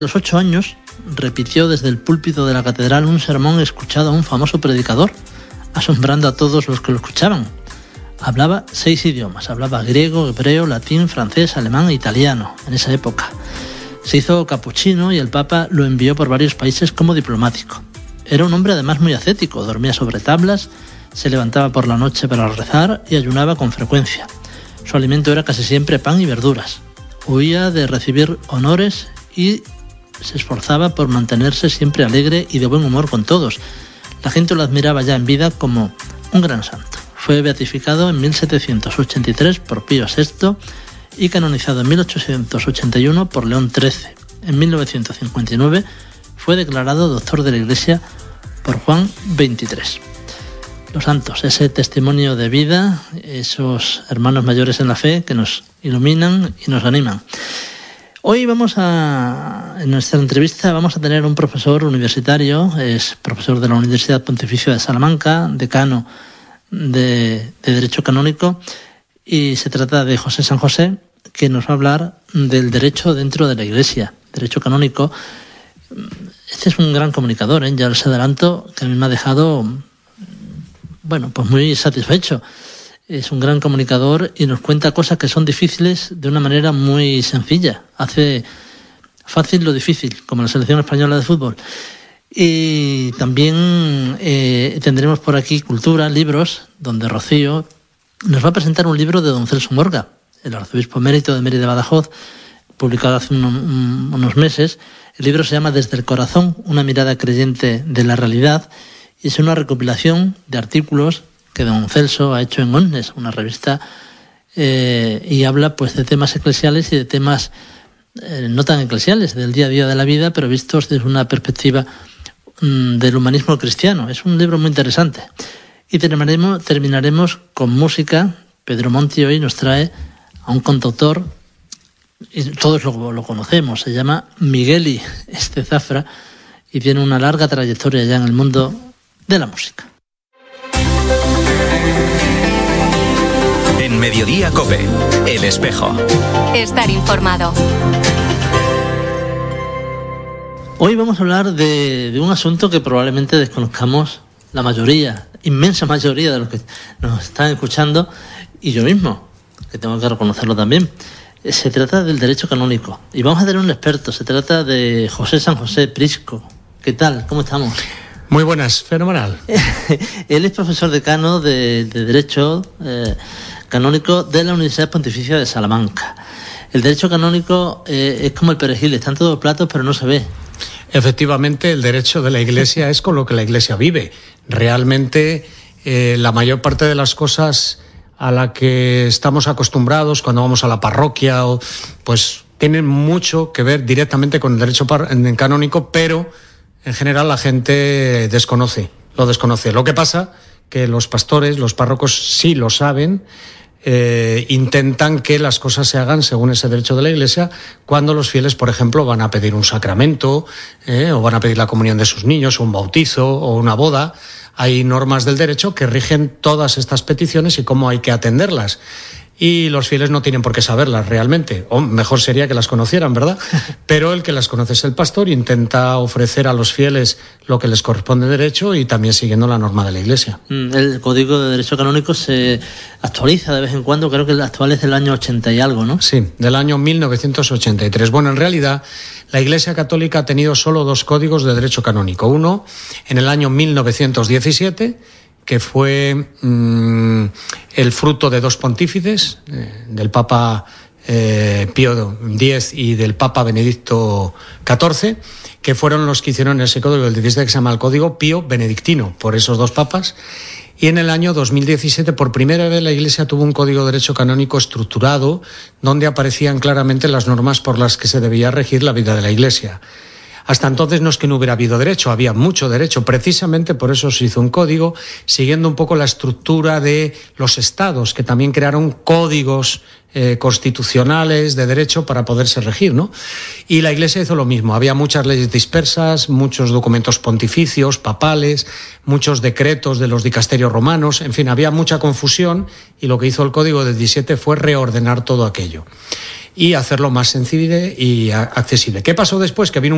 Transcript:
A los 8 años repitió desde el púlpito de la catedral un sermón escuchado a un famoso predicador, asombrando a todos los que lo escuchaban. Hablaba 6 idiomas, hablaba griego, hebreo, latín, francés, alemán e italiano en esa época. Se hizo capuchino y el Papa lo envió por varios países como diplomático. Era un hombre además muy ascético, dormía sobre tablas, se levantaba por la noche para rezar y ayunaba con frecuencia. Su alimento era casi siempre pan y verduras. Huía de recibir honores y se esforzaba por mantenerse siempre alegre y de buen humor con todos. La gente lo admiraba ya en vida como un gran santo. Fue beatificado en 1783 por Pío VI y canonizado en 1881 por León XIII. En 1959 fue declarado doctor de la Iglesia por Juan XXIII. Los santos, ese testimonio de vida, esos hermanos mayores en la fe que nos iluminan y nos animan. Hoy en nuestra entrevista vamos a tener un profesor universitario, es profesor de la Universidad Pontificia de Salamanca, decano de Derecho Canónico, y se trata de José San José, que nos va a hablar del derecho dentro de la Iglesia, derecho canónico. Este es un gran comunicador, ya les adelanto, que a mí me ha dejado, pues muy satisfecho. Es un gran comunicador y nos cuenta cosas que son difíciles de una manera muy sencilla. Hace fácil lo difícil, como la selección española de fútbol. Y también tendremos por aquí cultura, libros, donde Rocío nos va a presentar un libro de don Celso Morga, el arzobispo emérito de Mérida y Badajoz, publicado hace unos meses. El libro se llama Desde el corazón, una mirada creyente de la realidad, y es una recopilación de artículos que don Celso ha hecho en Onnes, una revista, y habla pues de temas eclesiales y de temas no tan eclesiales, del día a día de la vida, pero vistos desde una perspectiva del humanismo cristiano. Es un libro muy interesante. Y terminaremos con música. Pedro Monti hoy nos trae a un cantautor, y todos lo conocemos, se llama Migueli Estezafra, y tiene una larga trayectoria ya en el mundo de la música. En Mediodía COPE, El Espejo. Estar informado. Hoy vamos a hablar de un asunto que probablemente desconozcamos la mayoría, inmensa mayoría de los que nos están escuchando, y yo mismo, que tengo que reconocerlo también. Se trata del derecho canónico. Y vamos a tener un experto, se trata de José San José Prisco. ¿Qué tal? ¿Cómo estamos? Muy buenas, fenomenal. Él es profesor decano de Derecho Canónico de la Universidad Pontificia de Salamanca. El derecho canónico es como el perejil, está en todos los platos, pero no se ve. Efectivamente, el derecho de la Iglesia es con lo que la Iglesia vive. Realmente, la mayor parte de las cosas a la que estamos acostumbrados cuando vamos a la parroquia, pues tienen mucho que ver directamente con el derecho canónico, pero en general la gente lo desconoce. Lo que pasa que los pastores, los párrocos sí lo saben, intentan que las cosas se hagan según ese derecho de la Iglesia cuando los fieles, por ejemplo, van a pedir un sacramento, o van a pedir la comunión de sus niños, o un bautizo, o una boda. Hay normas del derecho que rigen todas estas peticiones y cómo hay que atenderlas. Y los fieles no tienen por qué saberlas realmente, o mejor sería que las conocieran, ¿verdad? Pero el que las conoce es el pastor, intenta ofrecer a los fieles lo que les corresponde de derecho y también siguiendo la norma de la Iglesia. El Código de Derecho Canónico se actualiza de vez en cuando, creo que el actual es del año 80 y algo, ¿no? Sí, del año 1983. Bueno, en realidad la Iglesia Católica ha tenido solo 2 códigos de derecho canónico. Uno en el año 1917, que fue el fruto de 2 pontífices, del Papa Pío X y del Papa Benedicto XIV, que fueron los que hicieron ese código del 17, que se llama el Código Pío Benedictino, por esos 2 papas. Y en el año 2017, por primera vez, la Iglesia tuvo un código de derecho canónico estructurado, donde aparecían claramente las normas por las que se debía regir la vida de la Iglesia. Hasta entonces no es que no hubiera habido derecho, había mucho derecho. Precisamente por eso se hizo un código, siguiendo un poco la estructura de los estados, que también crearon códigos constitucionales de derecho para poderse regir, ¿no? Y la Iglesia hizo lo mismo. Había muchas leyes dispersas, muchos documentos pontificios, papales, muchos decretos de los dicasterios romanos. En fin, había mucha confusión y lo que hizo el Código del 17 fue reordenar todo aquello y hacerlo más sencillo y accesible. ¿Qué pasó después? Que vino